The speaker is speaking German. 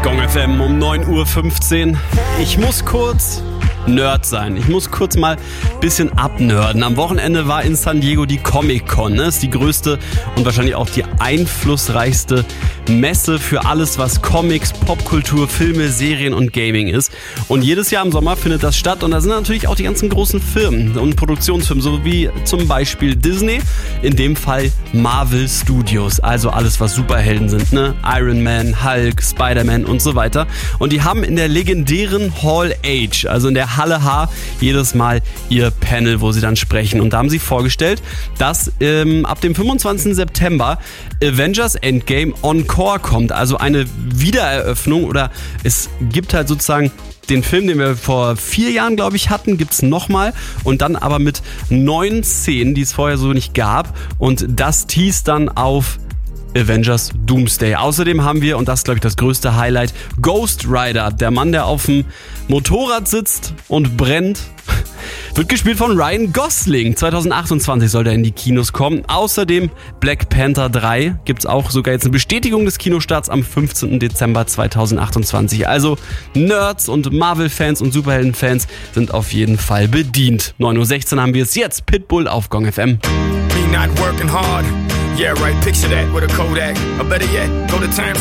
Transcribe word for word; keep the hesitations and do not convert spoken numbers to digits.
Gong F M um neun Uhr fünfzehn. Ich muss kurz Nerd sein. Ich muss kurz mal ein bisschen abnörden. Am Wochenende war in San Diego die Comic-Con. Das ist die größte und wahrscheinlich auch die einflussreichste Messe für alles, was Comics, Popkultur, Filme, Serien und Gaming ist. Und jedes Jahr im Sommer findet das statt. Und da sind natürlich auch die ganzen großen Firmen und Produktionsfirmen, so wie zum Beispiel Disney, in dem Fall Marvel Studios. Also alles, was Superhelden sind, ne? Iron Man, Hulk, Spider-Man und so weiter. Und die haben in der legendären Hall H, also in der Halle H, jedes Mal ihr Panel, wo sie dann sprechen. Und da haben sie vorgestellt, dass ähm, ab dem fünfundzwanzigsten September Avengers Endgame Encore kommt. Also eine Wiedereröffnung, oder es gibt halt sozusagen den Film, den wir vor vier Jahren, glaube ich, hatten, gibt's nochmal. Und dann aber mit neuen Szenen, die es vorher so nicht gab. Und das teast dann auf Avengers Doomsday. Außerdem haben wir, und das ist, glaube ich, das größte Highlight, Ghost Rider, der Mann, der auf dem Motorrad sitzt und brennt, wird gespielt von Ryan Gosling. zwanzig achtundzwanzig soll der in die Kinos kommen. Außerdem Black Panther drei. Gibt's auch sogar jetzt eine Bestätigung des Kinostarts am fünfzehnten Dezember zweitausendachtundzwanzig. Also Nerds und Marvel-Fans und Superhelden-Fans sind auf jeden Fall bedient. neun Uhr sechzehn haben wir es jetzt. Pitbull auf Gong F M. Me not working hard. Yeah, right, picture that with a Kodak. Or better yet, go to Times